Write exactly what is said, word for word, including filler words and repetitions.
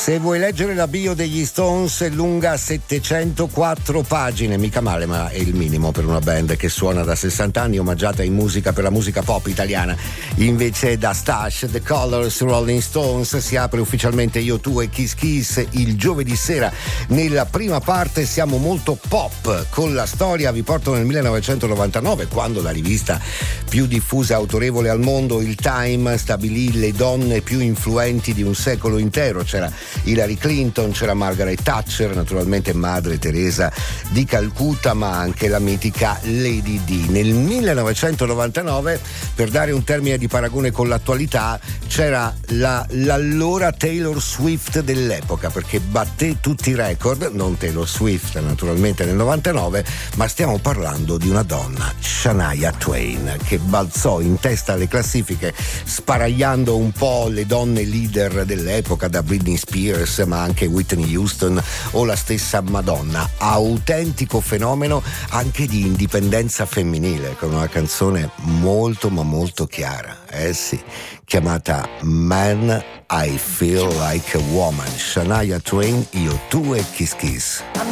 Se vuoi leggere la bio degli Stones è lunga settecentoquattro pagine, mica male, ma è il minimo per una band che suona da sessanta anni, omaggiata in musica per la musica pop italiana. Invece da Stash, The Colors, Rolling Stones, si apre ufficialmente Io, Tu e Kiss Kiss il giovedì sera. Nella prima parte siamo molto pop, con la storia vi porto nel millenovecentonovantanove, quando la rivista più diffusa e autorevole al mondo, il Time, stabilì le donne più influenti di un secolo intero. C'era Hillary Clinton, c'era Margaret Thatcher, naturalmente Madre Teresa di Calcutta, ma anche la mitica Lady Di. Nel millenovecentonovantanove, per dare un termine di paragone con l'attualità, c'era la, l'allora Taylor Swift dell'epoca, perché batté tutti i record, non Taylor Swift naturalmente nel novantanove, ma stiamo parlando di una donna, Shania Twain, che balzò in testa alle classifiche sparagliando un po' le donne leader dell'epoca, da Britney Spears ma anche Whitney Houston o la stessa Madonna. Autentico fenomeno anche di indipendenza femminile, con una canzone molto ma molto chiara, eh sì, chiamata Man I Feel Like a Woman. Shania Twain, Io, Tu e Kiss Kiss.